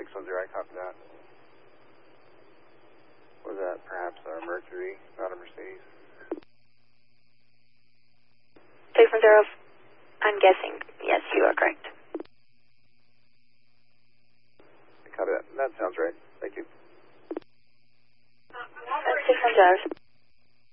610, I copy that. Was that perhaps a Mercury, not a Mercedes? 610, I'm guessing, yes, you are correct. Copy that. That sounds right. Thank you. 610.